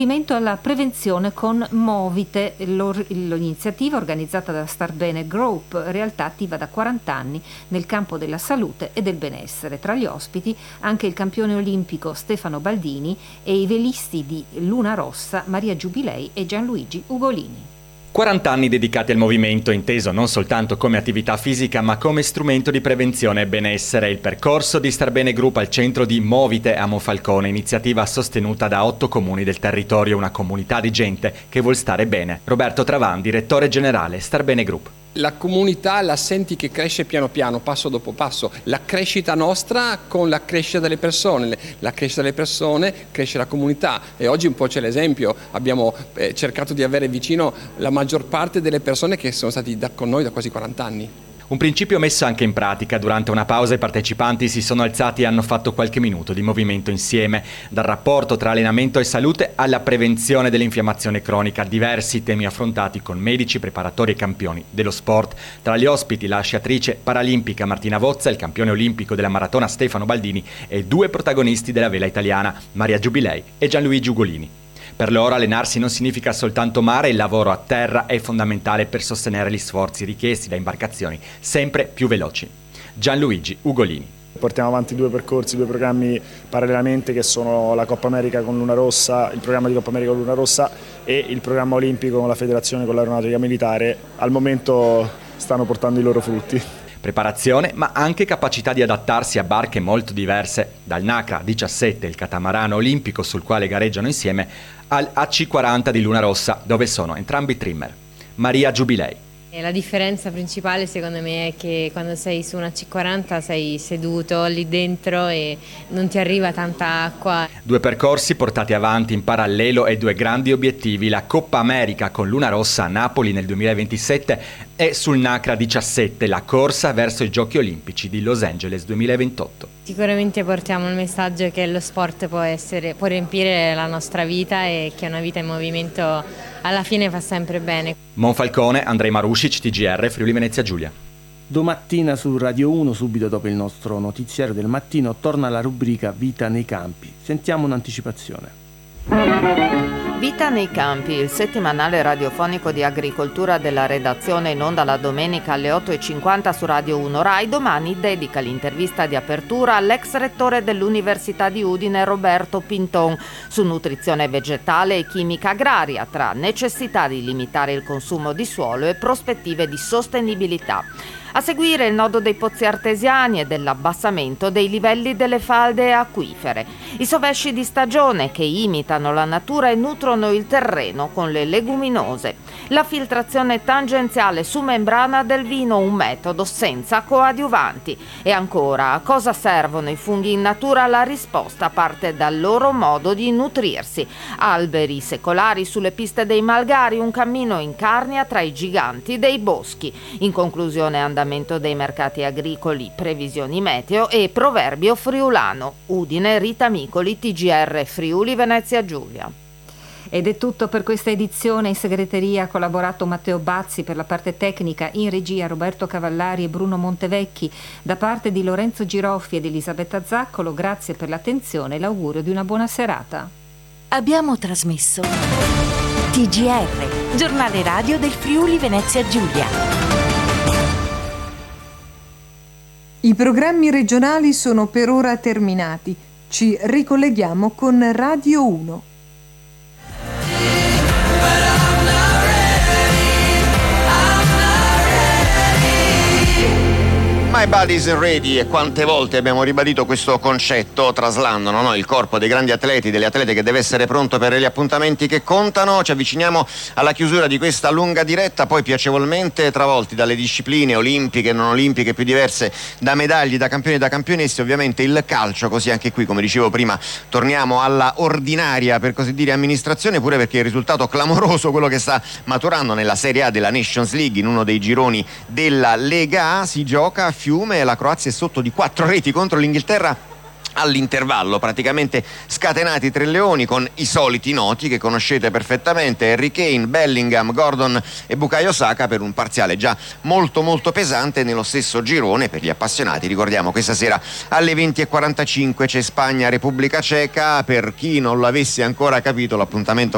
Alla prevenzione con Movite, l'iniziativa organizzata da Starbene Group, realtà attiva da 40 anni nel campo della salute e del benessere. Tra gli ospiti anche il campione olimpico Stefano Baldini e i velisti di Luna Rossa Maria Giubilei e Gianluigi Ugolini. 40 anni dedicati al movimento, inteso non soltanto come attività fisica ma come strumento di prevenzione e benessere. Il percorso di Starbene Group al centro di Movite a Monfalcone, iniziativa sostenuta da 8 comuni del territorio, una comunità di gente che vuol stare bene. Roberto Travan, direttore generale Starbene Group. La comunità la senti che cresce piano piano, passo dopo passo. La crescita nostra con la crescita delle persone. La crescita delle persone cresce la comunità e oggi un po' c'è l'esempio. Abbiamo cercato di avere vicino la maggior parte delle persone che sono stati con noi da quasi 40 anni. Un principio messo anche in pratica. Durante una pausa i partecipanti si sono alzati e hanno fatto qualche minuto di movimento insieme. Dal rapporto tra allenamento e salute alla prevenzione dell'infiammazione cronica, diversi temi affrontati con medici, preparatori e campioni dello sport. Tra gli ospiti la sciatrice paralimpica Martina Vozza, il campione olimpico della maratona Stefano Baldini e 2 protagonisti della vela italiana, Maria Giubilei e Gianluigi Ugolini. Per loro allenarsi non significa soltanto mare, il lavoro a terra è fondamentale per sostenere gli sforzi richiesti da imbarcazioni sempre più veloci. Gianluigi Ugolini. Portiamo avanti 2 percorsi, 2 programmi parallelamente che sono la Coppa America con Luna Rossa, il programma di Coppa America con Luna Rossa e il programma olimpico con la federazione con l'aeronautica militare. Al momento stanno portando i loro frutti. Preparazione ma anche capacità di adattarsi a barche molto diverse, dal NACRA 17, il catamarano olimpico sul quale gareggiano insieme, al AC40 di Luna Rossa, dove sono entrambi trimmer. Maria Giubilei. La differenza principale secondo me è che quando sei su una C40 sei seduto lì dentro e non ti arriva tanta acqua. 2 percorsi portati avanti in parallelo e 2 grandi obiettivi, la Coppa America con Luna Rossa a Napoli nel 2027 e sul NACRA 17 la corsa verso i Giochi Olimpici di Los Angeles 2028. Sicuramente portiamo il messaggio che lo sport può riempire la nostra vita e che una vita in movimento alla fine fa sempre bene. Monfalcone, Andrei Maruscic, TGR, Friuli Venezia Giulia. Domattina su Radio 1, subito dopo il nostro notiziario del mattino, torna la rubrica Vita nei campi. Sentiamo un'anticipazione. Vita nei campi, il settimanale radiofonico di agricoltura della redazione in onda la domenica alle 8:50 su Radio 1 Rai, domani dedica l'intervista di apertura all'ex rettore dell'Università di Udine Roberto Pinton su nutrizione vegetale e chimica agraria tra necessità di limitare il consumo di suolo e prospettive di sostenibilità. A seguire il nodo dei pozzi artesiani e dell'abbassamento dei livelli delle falde acquifere. I sovesci di stagione che imitano la natura e nutrono il terreno con le leguminose. La filtrazione tangenziale su membrana del vino, un metodo senza coadiuvanti. E ancora, a cosa servono i funghi in natura? La risposta parte dal loro modo di nutrirsi. Alberi secolari sulle piste dei malgari, un cammino in Carnia tra i giganti dei boschi. In conclusione, andamento dei mercati agricoli, previsioni meteo e proverbio friulano. Udine, Rita Micoli, TGR Friuli Venezia Giulia. Ed è tutto per questa edizione. In segreteria ha collaborato Matteo Bazzi, per la parte tecnica, in regia Roberto Cavallari e Bruno Montevecchi. Da parte di Lorenzo Giroffi ed Elisabetta Zaccolo, grazie per l'attenzione e l'augurio di una buona serata. Abbiamo trasmesso TGR, giornale radio del Friuli Venezia Giulia. I programmi regionali sono per ora terminati. Ci ricolleghiamo con Radio 1. My body's ready, e quante volte abbiamo ribadito questo concetto traslandano, no? Il corpo dei grandi atleti, delle atlete che deve essere pronto per gli appuntamenti che contano. Ci avviciniamo alla chiusura di questa lunga diretta, poi piacevolmente travolti dalle discipline olimpiche e non olimpiche più diverse, da medaglie, da campioni e da campionesse, ovviamente il calcio, così anche qui, come dicevo prima, torniamo alla ordinaria, per così dire, amministrazione, pure perché il risultato clamoroso, quello che sta maturando nella Serie A della Nations League, in uno dei gironi della Lega A, si gioca a Fiume, la Croazia è sotto di 4 reti contro l'Inghilterra all'intervallo, praticamente scatenati 3 leoni con i soliti noti che conoscete perfettamente: Harry Kane, Bellingham, Gordon e Bukayo Saka, per un parziale già molto molto pesante nello stesso girone. Per gli appassionati, ricordiamo, questa sera alle 20:45 c'è Spagna-Repubblica Ceca. Per chi non l'avesse ancora capito, l'appuntamento